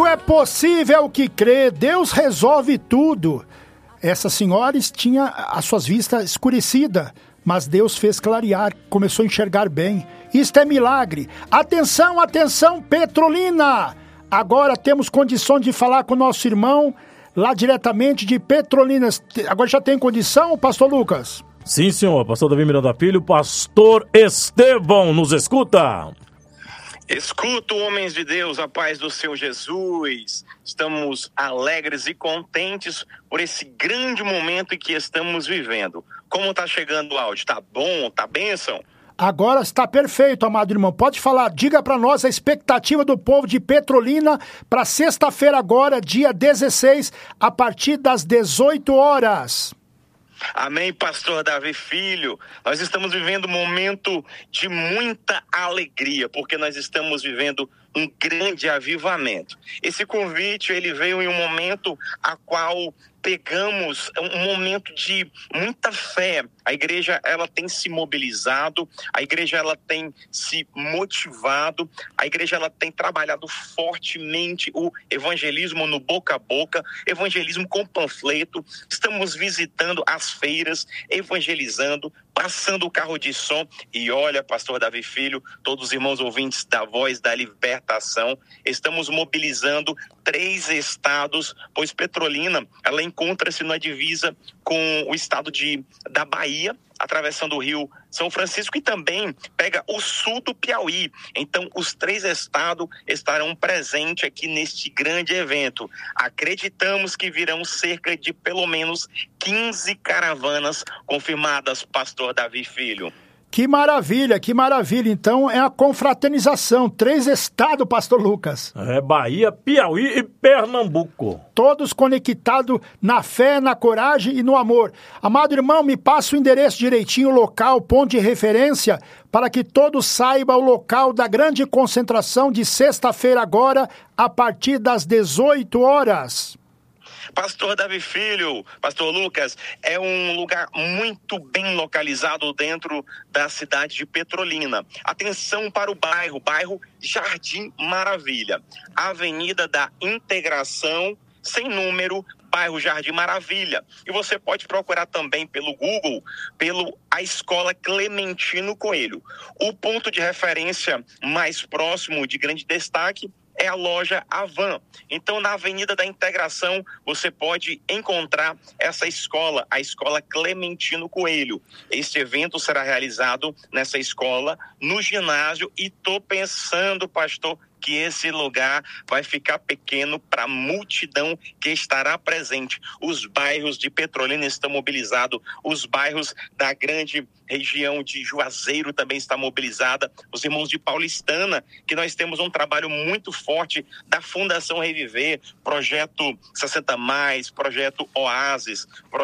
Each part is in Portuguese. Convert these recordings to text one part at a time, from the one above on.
é possível que crê, Deus resolve tudo. Essa senhora tinha as suas vistas escurecidas, mas Deus fez clarear, começou a enxergar bem. Isto é milagre. Atenção, atenção, Petrolina! Agora temos condição de falar com o nosso irmão, lá diretamente de Petrolina. Agora já tem condição, pastor Lucas? Sim, senhor. Pastor Davi Miranda Filho, pastor Estevão, nos escuta? Escuto, homens de Deus, a paz do Senhor Jesus. Estamos alegres e contentes por esse grande momento que estamos vivendo. Como está chegando o áudio? Tá bom? Tá bênção? Agora está perfeito, amado irmão. Pode falar, diga para nós a expectativa do povo de Petrolina para sexta-feira agora, dia 16, a partir das 18 horas. Amém, pastor Davi Filho. Nós estamos vivendo um momento de muita alegria, porque nós estamos vivendo um grande avivamento. Esse convite, ele veio em um momento a qual pegamos um momento de muita fé. A igreja, ela tem se mobilizado, a igreja, ela tem se motivado, a igreja, ela tem trabalhado fortemente o evangelismo no boca a boca, evangelismo com panfleto. Estamos visitando as feiras, evangelizando, passando o carro de som. E olha, pastor Davi Filho, todos os irmãos ouvintes da Voz da Libertação, estamos mobilizando 3 estados, pois Petrolina, ela encontra-se na divisa com o estado da Bahia, atravessando o rio São Francisco, e também pega o sul do Piauí. Então, os 3 estados estarão presentes aqui neste grande evento. Acreditamos que virão cerca de pelo menos 15 caravanas confirmadas, pastor Davi Filho. Que maravilha, que maravilha. Então é a confraternização. 3 estados, pastor Lucas. Bahia, Piauí e Pernambuco. Todos conectados na fé, na coragem e no amor. Amado irmão, me passa o endereço direitinho, o local, ponto de referência, para que todos saibam o local da grande concentração de sexta-feira agora, a partir das 18 horas. Pastor Davi Filho, pastor Lucas, é um lugar muito bem localizado dentro da cidade de Petrolina. Atenção para o bairro Jardim Maravilha, Avenida da Integração, sem número, bairro Jardim Maravilha. E você pode procurar também pelo Google, a Escola Clementino Coelho. O ponto de referência mais próximo de grande destaque é a loja Avan. Então, na Avenida da Integração, você pode encontrar essa escola, a Escola Clementino Coelho. Este evento será realizado nessa escola, no ginásio, e tô pensando, pastor, que esse lugar vai ficar pequeno para a multidão que estará presente. Os bairros de Petrolina estão mobilizados, os bairros da grande região de Juazeiro também está mobilizada, os irmãos de Paulistana, que nós temos um trabalho muito forte da Fundação Reviver, Projeto 60+, Projeto Oásis,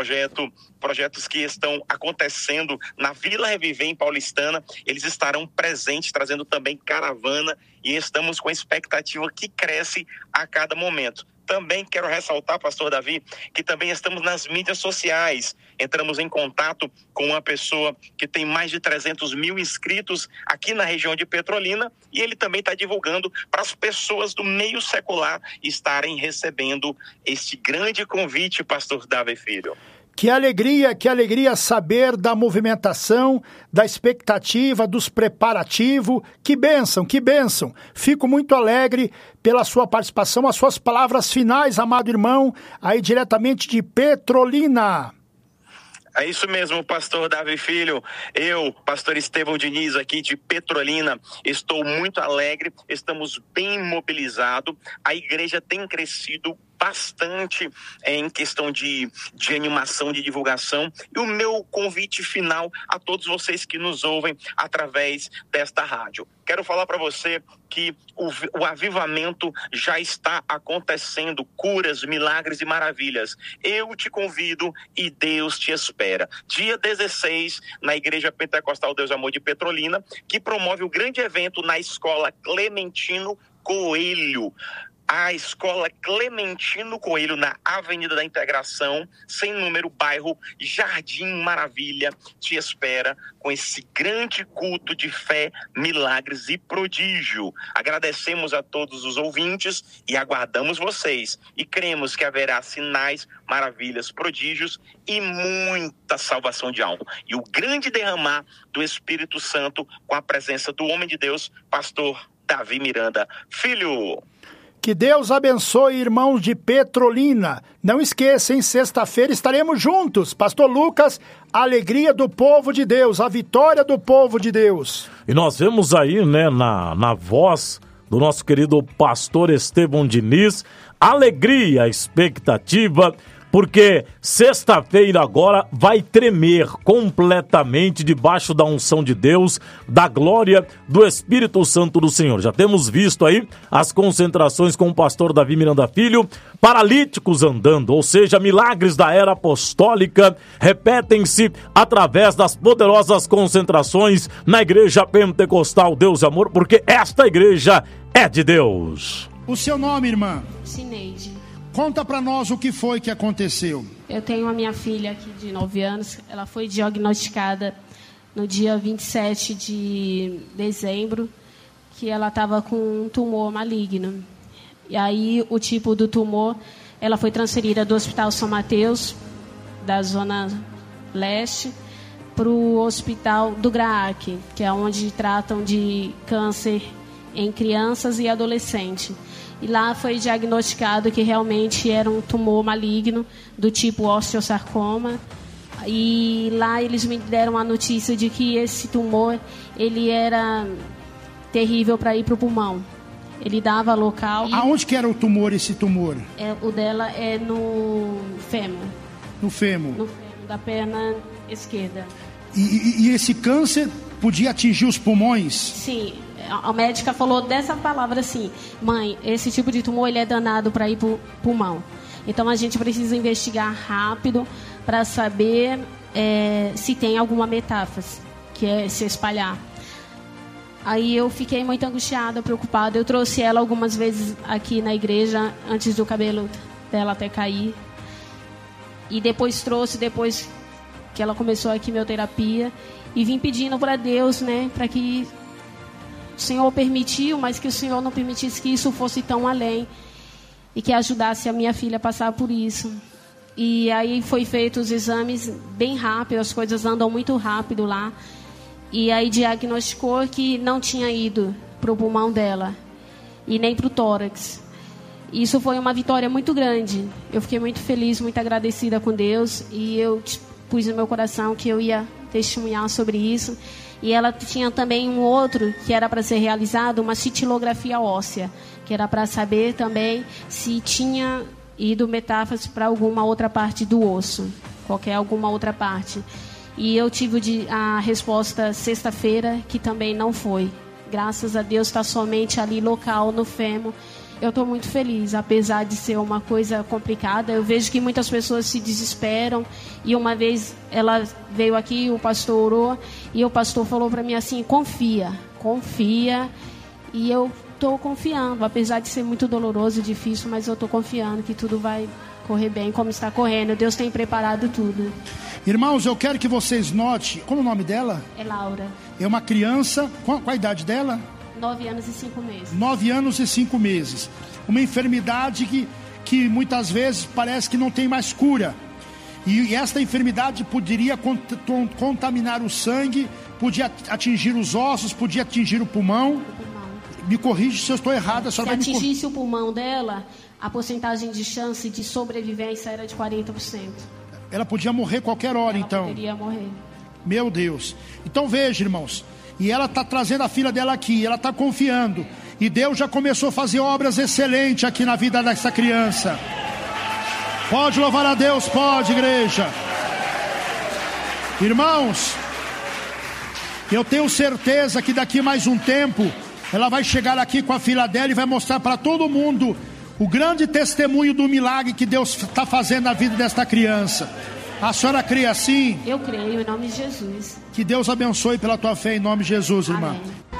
projetos que estão acontecendo na Vila Reviver em Paulistana. Eles estarão presentes, trazendo também caravana, e estamos com a expectativa que cresce a cada momento. Também quero ressaltar, pastor Davi, que também estamos nas mídias sociais. Entramos em contato com uma pessoa que tem mais de 300 mil inscritos aqui na região de Petrolina, e ele também está divulgando para as pessoas do meio secular estarem recebendo este grande convite, pastor Davi Filho. Que alegria saber da movimentação, da expectativa, dos preparativos. Que bênção. Fico muito alegre pela sua participação, as suas palavras finais, amado irmão, aí diretamente de Petrolina. É isso mesmo, pastor Davi Filho. Eu, pastor Estevão Diniz, aqui de Petrolina, estou muito alegre, estamos bem mobilizados. A igreja tem crescido bastante em questão de animação, de divulgação. E o meu convite final a todos vocês que nos ouvem através desta rádio. Quero falar para você que o avivamento já está acontecendo, curas, milagres e maravilhas. Eu te convido e Deus te espera. Dia 16, na Igreja Pentecostal Deus Amor de Petrolina, que promove o grande evento na Escola Clementino Coelho. a Escola Clementino Coelho, na Avenida da Integração, sem número, bairro Jardim Maravilha, te espera com esse grande culto de fé, milagres e prodígio. Agradecemos a todos os ouvintes e aguardamos vocês. E cremos que haverá sinais, maravilhas, prodígios e muita salvação de alma. E o grande derramar do Espírito Santo com a presença do homem de Deus, pastor Davi Miranda Filho. Que Deus abençoe, irmãos de Petrolina. Não esqueçam, sexta-feira estaremos juntos. Pastor Lucas, a alegria do povo de Deus, a vitória do povo de Deus. E nós vemos aí, né, na voz do nosso querido pastor Estevão Diniz, alegria, expectativa, porque sexta-feira agora vai tremer completamente debaixo da unção de Deus, da glória do Espírito Santo do Senhor. Já temos visto aí as concentrações com o pastor Davi Miranda Filho, paralíticos andando, ou seja, milagres da era apostólica repetem-se através das poderosas concentrações na Igreja Pentecostal Deus e Amor, porque esta igreja é de Deus. O seu nome, irmã? Cineide. Conta pra nós o que foi que aconteceu. Eu tenho a minha filha aqui de 9 anos. Ela foi diagnosticada no dia 27 de dezembro, que ela estava com um tumor maligno. E aí, o tipo do tumor, ela foi transferida do Hospital São Mateus, da Zona Leste, para o Hospital do GRAAC, que é onde tratam de câncer em crianças e adolescentes. E lá foi diagnosticado que realmente era um tumor maligno do tipo osteosarcoma. E lá eles me deram a notícia de que esse tumor, ele era terrível para ir para o pulmão. Ele dava local. Aonde que era o tumor, esse tumor? O dela é no fêmur. No fêmur? No fêmur da perna esquerda. E esse câncer podia atingir os pulmões? Sim. A médica falou dessa palavra assim: mãe, esse tipo de tumor ele é danado para ir para o pulmão. Então a gente precisa investigar rápido para saber se tem alguma metástase, que é se espalhar. Aí eu fiquei muito angustiada, preocupada. Eu trouxe ela algumas vezes aqui na igreja antes do cabelo dela até cair. E depois que ela começou a quimioterapia, e vim pedindo para Deus, né, para que o Senhor permitiu, mas que o Senhor não permitisse que isso fosse tão além e que ajudasse a minha filha a passar por isso. E aí foi feito os exames bem rápido, as coisas andam muito rápido lá. E aí diagnosticou que não tinha ido para o pulmão dela e nem para o tórax. Isso foi uma vitória muito grande. Eu fiquei muito feliz, muito agradecida com Deus, e eu pus no meu coração que eu ia testemunhar sobre isso. E ela tinha também um outro que era para ser realizado, uma cintilografia óssea, que era para saber também se tinha ido metástase para alguma outra parte do osso, alguma outra parte. E eu tive a resposta sexta-feira, que também não foi. Graças a Deus está somente ali local, no fêmur. Eu estou muito feliz, apesar de ser uma coisa complicada. Eu vejo que muitas pessoas se desesperam. E uma vez ela veio aqui, o pastor orou, e o pastor falou para mim assim: confia. E eu estou confiando, apesar de ser muito doloroso e difícil, mas eu estou confiando que tudo vai correr bem, como está correndo. Deus tem preparado tudo. Irmãos, eu quero que vocês notem, como é o nome dela? É Laura. É uma criança, qual a idade dela? 9 anos e 5 meses. 9 anos e 5 meses. Uma enfermidade que muitas vezes parece que não tem mais cura. E esta enfermidade poderia contaminar o sangue, podia atingir os ossos, podia atingir o pulmão. Me corrige se eu estou errado. Se atingisse o pulmão dela, a porcentagem de chance de sobrevivência era de 40%. Ela podia morrer qualquer hora, então. Ela poderia morrer. Meu Deus. Então veja, irmãos. E ela está trazendo a filha dela aqui, ela está confiando. E Deus já começou a fazer obras excelentes aqui na vida dessa criança. Pode louvar a Deus, pode, igreja. Irmãos, eu tenho certeza que daqui mais um tempo ela vai chegar aqui com a filha dela e vai mostrar para todo mundo o grande testemunho do milagre que Deus está fazendo na vida desta criança. A senhora crê assim? Eu creio, em nome de Jesus. Que Deus abençoe pela tua fé, em nome de Jesus, irmã. Amém.